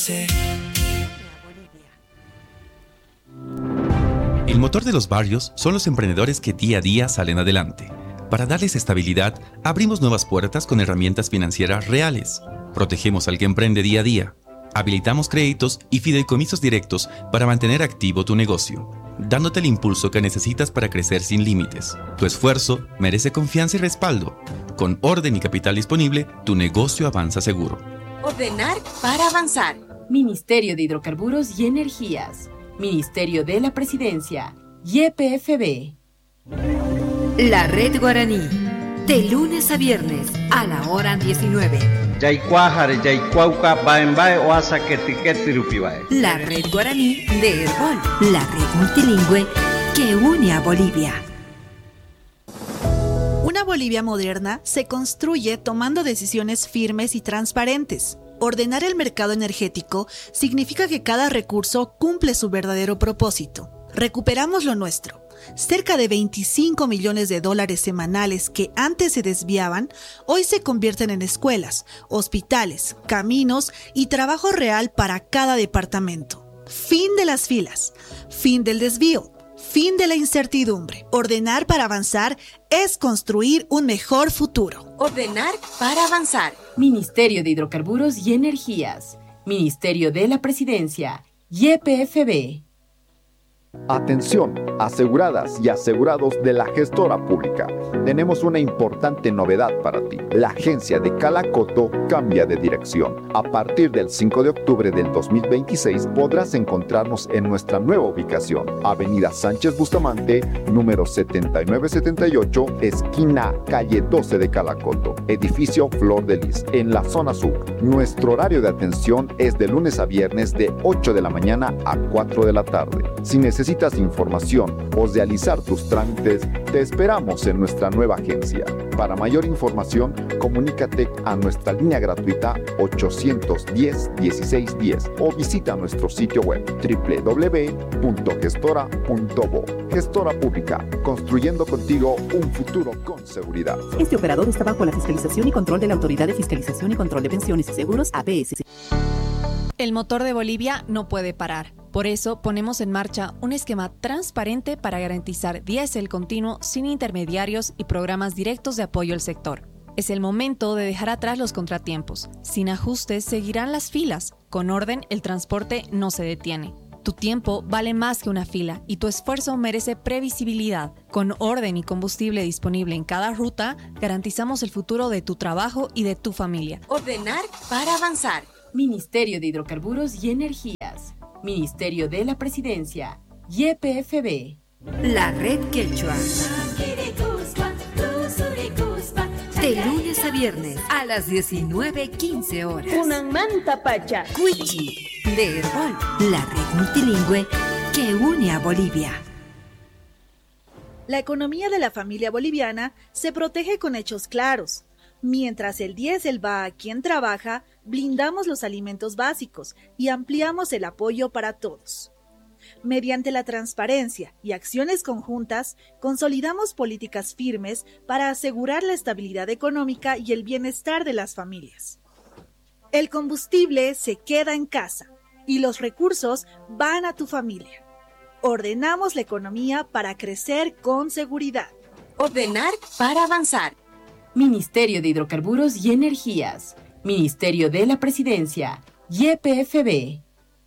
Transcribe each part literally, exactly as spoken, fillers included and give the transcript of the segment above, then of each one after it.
El motor de los barrios son los emprendedores que día a día salen adelante. Para darles estabilidad, abrimos nuevas puertas con herramientas financieras reales. Protegemos al que emprende día a día. Habilitamos créditos y fideicomisos directos para mantener activo tu negocio, dándote el impulso que necesitas para crecer sin límites. Tu esfuerzo merece confianza y respaldo. Con orden y capital disponible, tu negocio avanza seguro. Ordenar para avanzar. Ministerio de Hidrocarburos y Energías. Ministerio de la Presidencia. Y E P F B. La Red Guaraní. De lunes a viernes a la hora diecinueve. La Red Guaraní de Herbol. La red multilingüe que une a Bolivia. Una Bolivia moderna se construye tomando decisiones firmes y transparentes. Ordenar el mercado energético significa que cada recurso cumple su verdadero propósito. Recuperamos lo nuestro. Cerca de veinticinco millones de dólares semanales que antes se desviaban, hoy se convierten en escuelas, hospitales, caminos y trabajo real para cada departamento. Fin de las filas, fin del desvío, fin de la incertidumbre. Ordenar para avanzar es construir un mejor futuro. Ordenar para avanzar. Ministerio de Hidrocarburos y Energías. Ministerio de la Presidencia. Y E P F B. Atención, aseguradas y asegurados de la gestora pública. Tenemos una importante novedad para ti. La agencia de Calacoto cambia de dirección. A partir del cinco de octubre del dos mil veintiséis podrás encontrarnos en nuestra nueva ubicación. Avenida Sánchez Bustamante, número setenta y nueve setenta y ocho, esquina calle doce de Calacoto. Edificio Flor de Lis, en la zona sur. Nuestro horario de atención es de lunes a viernes de ocho de la mañana a cuatro de la tarde. Si necesitas necesitas información o realizar tus trámites, te esperamos en nuestra nueva agencia. Para mayor información, comunícate a nuestra línea gratuita ochocientos diez dieciséis diez o visita nuestro sitio web doble u doble u doble u punto gestora punto bo. Gestora Pública, construyendo contigo un futuro con seguridad. Este operador está bajo la fiscalización y control de la Autoridad de Fiscalización y Control de Pensiones y Seguros, A P S. El motor de Bolivia no puede parar. Por eso ponemos en marcha un esquema transparente para garantizar diésel continuo sin intermediarios y programas directos de apoyo al sector. Es el momento de dejar atrás los contratiempos. Sin ajustes seguirán las filas. Con orden, el transporte no se detiene. Tu tiempo vale más que una fila y tu esfuerzo merece previsibilidad. Con orden y combustible disponible en cada ruta, garantizamos el futuro de tu trabajo y de tu familia. Ordenar para avanzar. Ministerio de Hidrocarburos y Energías. Ministerio de la Presidencia. Y E P F B. La Red Quechua. De lunes a viernes a las diecinueve quince horas. Una manta pacha. Cuichi. De Herbol. La red multilingüe que une a Bolivia. La economía de la familia boliviana se protege con hechos claros. Mientras el diésel va a quien trabaja, blindamos los alimentos básicos y ampliamos el apoyo para todos. Mediante la transparencia y acciones conjuntas, consolidamos políticas firmes para asegurar la estabilidad económica y el bienestar de las familias. El combustible se queda en casa y los recursos van a tu familia. Ordenamos la economía para crecer con seguridad. Ordenar para avanzar. Ministerio de Hidrocarburos y Energías. Ministerio de la Presidencia. Y E P F B.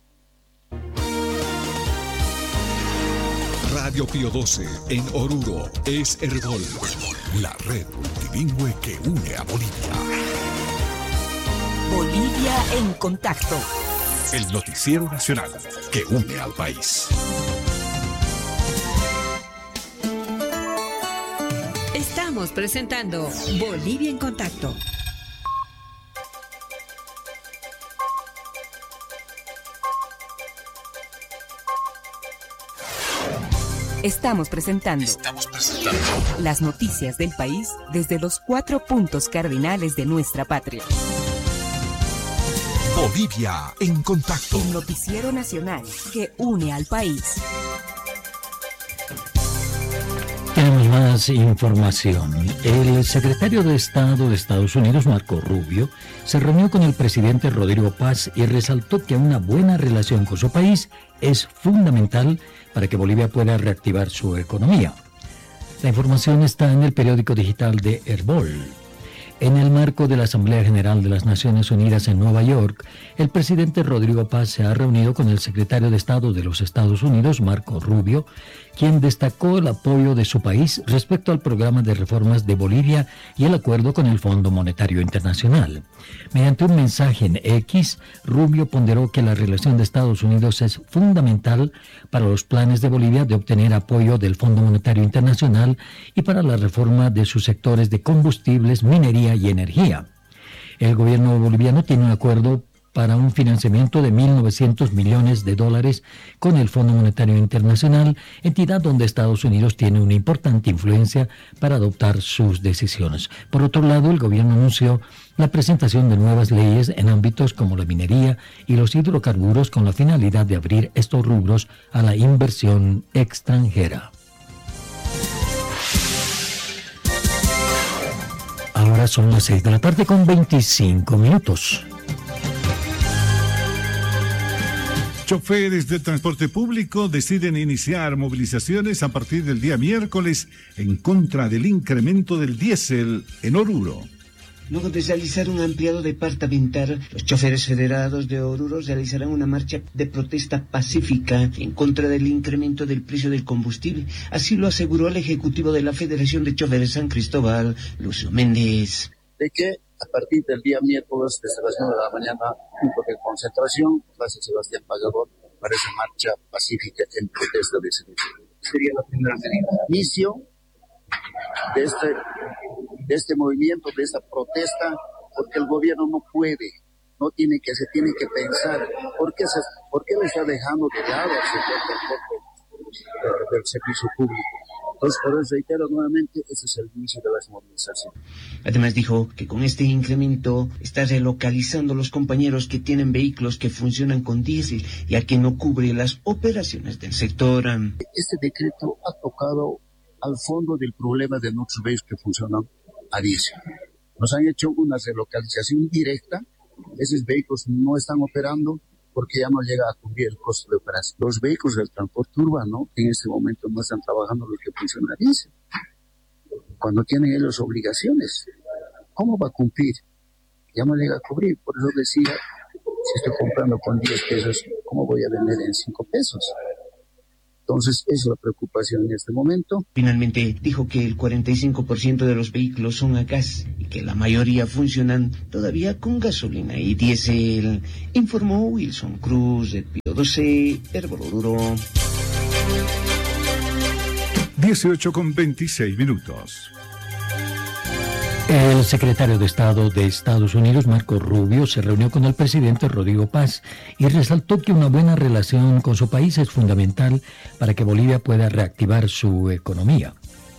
Radio Pío doce en Oruro es Herbol, la red multilingüe que une a Bolivia. Bolivia en contacto. El noticiero nacional que une al país. Estamos presentando Bolivia en contacto. Estamos presentando, Estamos presentando las noticias del país desde los cuatro puntos cardinales de nuestra patria. Bolivia en contacto. El noticiero nacional que une al país. Tenemos más información. El secretario de Estado de Estados Unidos, Marco Rubio, se reunió con el presidente Rodrigo Paz y resaltó que una buena relación con su país es fundamental para que Bolivia pueda reactivar su economía. La información está en el periódico digital de Herbol. En el marco de la Asamblea General de las Naciones Unidas en Nueva York, el presidente Rodrigo Paz se ha reunido con el secretario de Estado de los Estados Unidos, Marco Rubio, quien destacó el apoyo de su país respecto al programa de reformas de Bolivia y el acuerdo con el Fondo Monetario Internacional. Mediante un mensaje en X, Rubio ponderó que la relación de Estados Unidos es fundamental para los planes de Bolivia de obtener apoyo del Fondo Monetario Internacional y para la reforma de sus sectores de combustibles, minería y energía. El gobierno boliviano tiene un acuerdo para un financiamiento de mil novecientos millones de dólares con el Fondo Monetario Internacional, entidad donde Estados Unidos tiene una importante influencia para adoptar sus decisiones. Por otro lado, el gobierno anunció la presentación de nuevas leyes en ámbitos como la minería y los hidrocarburos con la finalidad de abrir estos rubros a la inversión extranjera. Ahora son las seis de la tarde con veinticinco minutos. Choferes de transporte público deciden iniciar movilizaciones a partir del día miércoles en contra del incremento del diésel en Oruro. Luego de realizar un ampliado departamental, los choferes federados de Oruro realizarán una marcha de protesta pacífica en contra del incremento del precio del combustible. Así lo aseguró el ejecutivo de la Federación de Choferes San Cristóbal, Lucio Méndez. De que a partir del día miércoles, desde las nueve de la mañana, punto de concentración, Plaza Sebastián Pagador, para esa marcha pacífica en protesta de servicio. Sería la primera medida. Inicio de este, de este movimiento, de esta protesta, porque el gobierno no puede, no tiene que, se tiene que pensar, ¿por qué, se, por qué le está dejando de lado al sector del, del servicio público? Entonces, por eso reitero nuevamente, ese es el inicio de las movilizaciones. Además dijo que con este incremento está relocalizando los compañeros que tienen vehículos que funcionan con diésel, ya que no cubre las operaciones del sector. Este decreto ha tocado al fondo del problema de nuestros vehículos que funcionan a diésel. Nos han hecho una relocalización directa, esos vehículos no están operando porque ya no llega a cubrir el costo de operación. Los vehículos del transporte urbano en este momento no están trabajando los que funcionan a diésel. Cuando tienen ellos obligaciones, ¿cómo va a cumplir? Ya no llega a cubrir. Por eso decía, si estoy comprando con diez pesos, ¿cómo voy a vender en cinco pesos? Entonces, esa es la preocupación en este momento. Finalmente, dijo que el cuarenta y cinco por ciento de los vehículos son a gas y que la mayoría funcionan todavía con gasolina y diésel, informó Wilson Cruz, de Pío doce, Herbol Oruro. dieciocho con veintiséis minutos. El secretario de Estado de Estados Unidos, Marco Rubio, se reunió con el presidente Rodrigo Paz y resaltó que una buena relación con su país es fundamental para que Bolivia pueda reactivar su economía.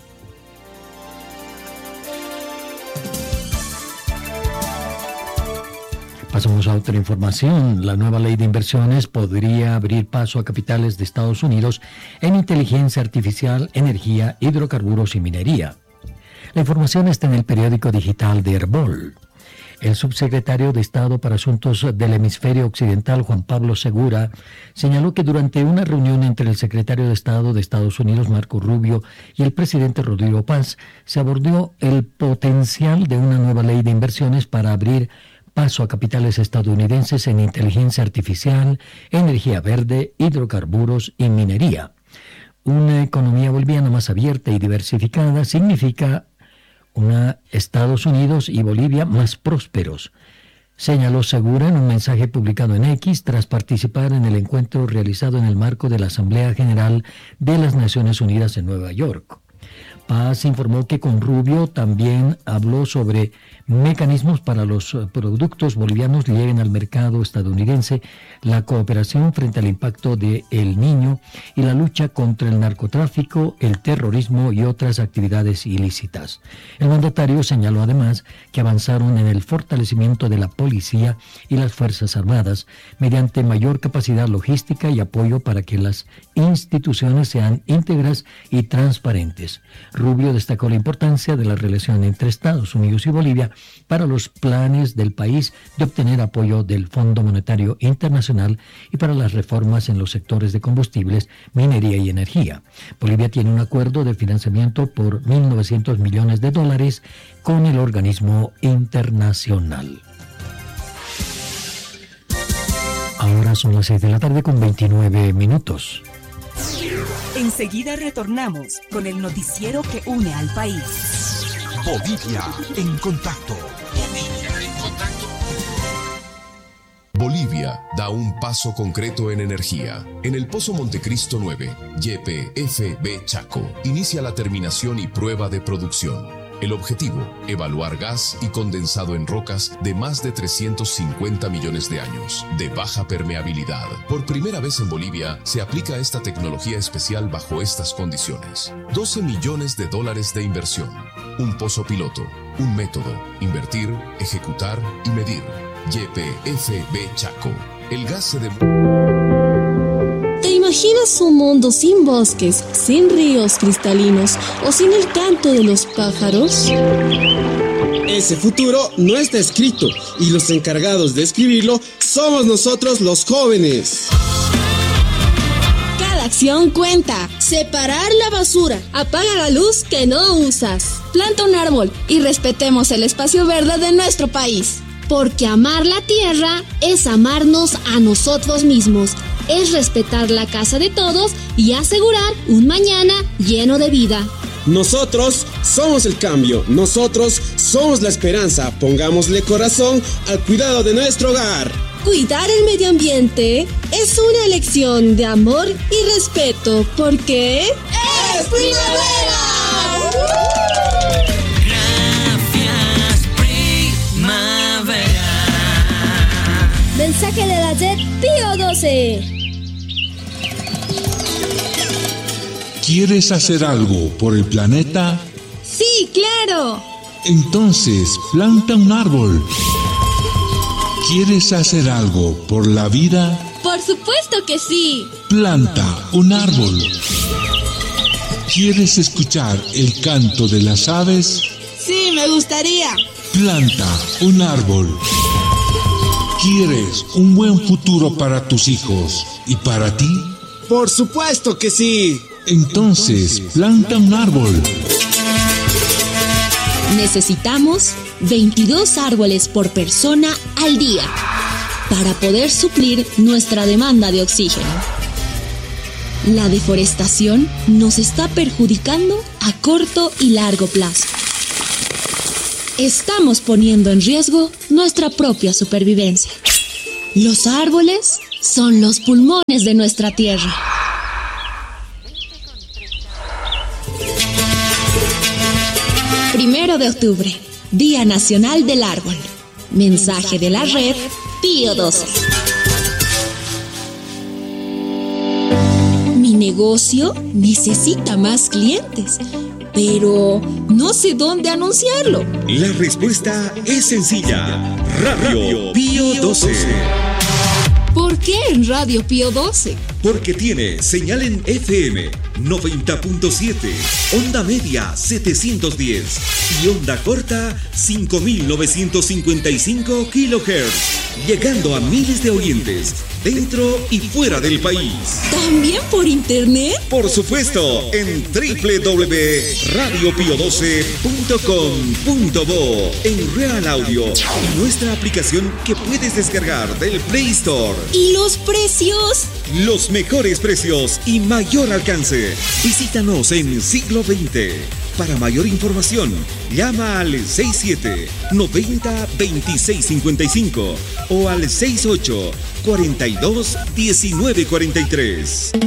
Pasamos a otra información. La nueva ley de inversiones podría abrir paso a capitales de Estados Unidos en inteligencia artificial, energía, hidrocarburos y minería. La información está en el periódico digital de Herbol. El subsecretario de Estado para Asuntos del Hemisferio Occidental, Juan Pablo Segura, señaló que durante una reunión entre el secretario de Estado de Estados Unidos, Marco Rubio, y el presidente Rodrigo Paz, se abordó el potencial de una nueva ley de inversiones para abrir paso a capitales estadounidenses en inteligencia artificial, energía verde, hidrocarburos y minería. Una economía boliviana más abierta y diversificada significa una Estados Unidos y Bolivia más prósperos, señaló Segura en un mensaje publicado en X tras participar en el encuentro realizado en el marco de la Asamblea General de las Naciones Unidas en Nueva York. Paz informó que con Rubio también habló sobre mecanismos para los productos bolivianos lleguen al mercado estadounidense, la cooperación frente al impacto de El Niño y la lucha contra el narcotráfico, el terrorismo y otras actividades ilícitas. El mandatario señaló además que avanzaron en el fortalecimiento de la policía y las Fuerzas Armadas mediante mayor capacidad logística y apoyo para que las instituciones sean íntegras y transparentes. Rubio destacó la importancia de la relación entre Estados Unidos y Bolivia para los planes del país de obtener apoyo del Fondo Monetario Internacional y para las reformas en los sectores de combustibles, minería y energía. Bolivia tiene un acuerdo de financiamiento por mil novecientos millones de dólares con el organismo internacional. Ahora son las seis de la tarde con veintinueve minutos. Enseguida retornamos con el noticiero que une al país. Bolivia en contacto. Bolivia en contacto. Bolivia da un paso concreto en energía. En el Pozo Montecristo nueve, Y P F B Chaco, inicia la terminación y prueba de producción. El objetivo, evaluar gas y condensado en rocas de más de trescientos cincuenta millones de años, de baja permeabilidad. Por primera vez en Bolivia se aplica esta tecnología especial bajo estas condiciones. doce millones de dólares de inversión. Un pozo piloto, un método, invertir, ejecutar y medir. Y P F B Chaco. El gas se de... ¿Te imaginas un mundo sin bosques, sin ríos cristalinos o sin el canto de los pájaros? Ese futuro no está escrito y los encargados de escribirlo somos nosotros los jóvenes. Cada acción cuenta. Separar la basura. Apaga la luz que no usas. Planta un árbol y respetemos el espacio verde de nuestro país. Porque amar la tierra es amarnos a nosotros mismos. Es respetar la casa de todos y asegurar un mañana lleno de vida. Nosotros somos el cambio, nosotros somos la esperanza. Pongámosle corazón al cuidado de nuestro hogar. Cuidar el medio ambiente es una elección de amor y respeto, porque ¡es primavera! Gracias, primavera. Mensaje de la red Pío doce. ¿Quieres hacer algo por el planeta? Sí, claro. Entonces, planta un árbol. ¿Quieres hacer algo por la vida? Por supuesto que sí. Planta un árbol. ¿Quieres escuchar el canto de las aves? Sí, me gustaría. Planta un árbol. ¿Quieres un buen futuro para tus hijos y para ti? Por supuesto que sí. Entonces, planta un árbol. Necesitamos veintidós árboles por persona al día para poder suplir nuestra demanda de oxígeno. La deforestación nos está perjudicando a corto y largo plazo. Estamos poniendo en riesgo nuestra propia supervivencia. Los árboles son los pulmones de nuestra tierra. Primero de octubre, Día Nacional del Árbol. Mensaje de la red Pío doce. Mi negocio necesita más clientes, pero no sé dónde anunciarlo. La respuesta es sencilla. Radio Pío doce. ¿Por qué en Radio Pío doce? Porque tiene señal en F M noventa punto siete, onda media setecientos diez y onda corta cinco mil novecientos cincuenta y cinco kilohertz, llegando a miles de oyentes dentro y fuera del país. ¿También por internet? Por supuesto, en doble u doble u doble u punto radio pío doce punto com punto bo, en Real Audio y nuestra aplicación que puedes descargar del Play Store. ¿Y los precios? Los mejores precios y mayor alcance. Visítanos en Siglo veinte. Para mayor información, llama al seis siete noventa veintiséis cincuenta y cinco o al seis ocho cuarenta y dos diecinueve cuarenta y tres.